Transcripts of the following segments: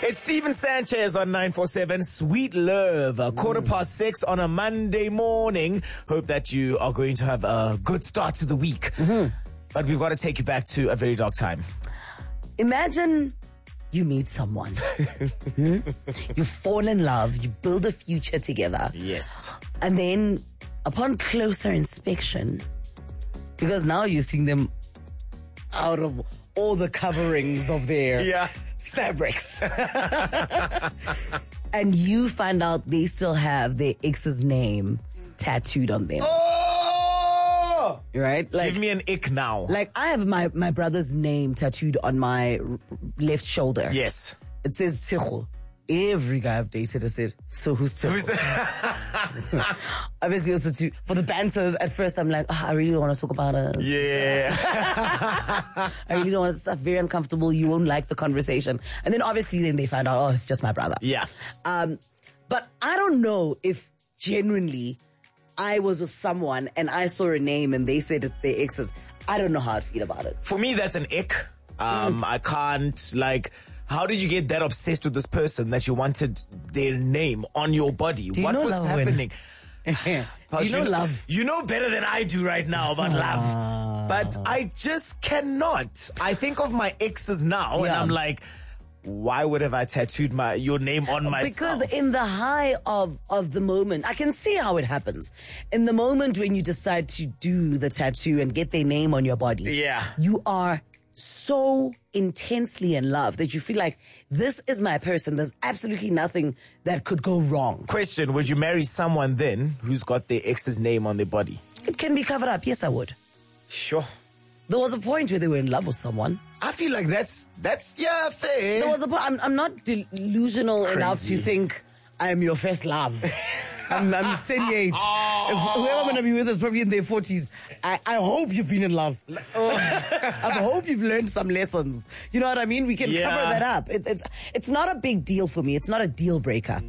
It's Steven Sanchez on 947. Sweet Love, 6:15 on a Monday morning. Hope that you are going to have a good start to the week. But we've got to take you back to a very dark time. Imagine you meet someone. You fall in love. You build a future together. Yes. And then upon closer inspection, because now you're seeing them out of all the coverings of their fabrics. And you find out they still have their ex's name tattooed on them. Oh! Right? Like, give me an ick now. Like, I have my brother's name tattooed on my left shoulder. Yes. It says Tsecho. Every guy I've dated has said, so who's Tsecho? Obviously also too, for the banters, at first I'm like, I really don't want to talk about it. Yeah. I really don't want to, it's very uncomfortable. You won't like the conversation. And then obviously then they find out, it's just my brother. Yeah. But I don't know if genuinely I was with someone and I saw a name and they said it's their exes. I don't know how I'd feel about it. For me, that's an ick. I can't, like, how did you get that obsessed with this person that you wanted their name on your body? Do you what know was love, happening? Do you know love? You know better than I do right now about love. But I just cannot. I think of my exes now and I'm like, why would have I tattooed your name on myself? Because in the high of the moment, I can see how it happens. In the moment when you decide to do the tattoo and get their name on your body, you are so intensely in love that you feel like this is my person. There's absolutely nothing that could go wrong. Question, would you marry someone then who's got their ex's name on their body? It can be covered up. Yes, I would. Sure. There was a point where they were in love with someone. I feel like that's fair. There was a point. I'm not delusional enough to think I am your first love. I'm 38. If whoever I'm going to be with is probably in their 40s. I hope you've been in love. I hope you've learned some lessons. You know what I mean? We can cover that up. It's not a big deal for me. It's not a deal breaker.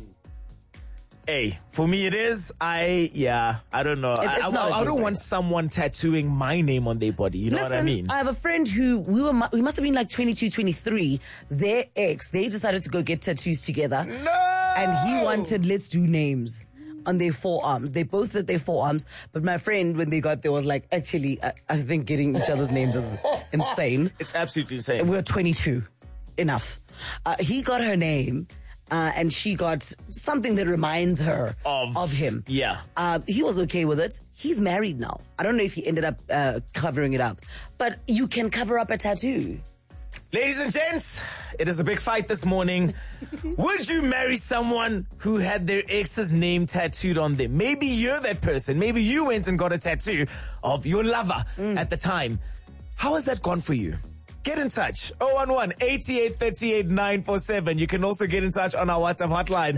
Hey, for me it is. I don't know. I don't want someone tattooing my name on their body. You know what I mean? I have a friend who we must have been like 22, 23. Their ex, they decided to go get tattoos together. No! And he wanted, let's do names on their forearms. They both did their forearms, but my friend, when they got there, was like, actually, I think getting each other's names is insane. It's absolutely insane. And we're 22. Enough. He got her name. And she got something that reminds her of him. Yeah. He was okay with it. He's married now. I don't know if he ended up covering it up. But you can cover up a tattoo. Ladies and gents, it is a big fight this morning. Would you marry someone who had their ex's name tattooed on them? Maybe you're that person. Maybe you went and got a tattoo of your lover at the time. How has that gone for you? Get in touch. 011-8838-947. You can also get in touch on our WhatsApp hotline.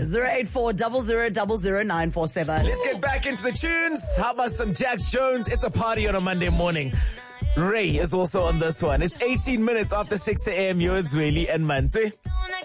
084-0000-947. Let's get back into the tunes. How about some Jax Jones? It's a party on a Monday morning. Ray is also on this one. It's 18 minutes after 6 a.m. You're Zweli and Mantwe.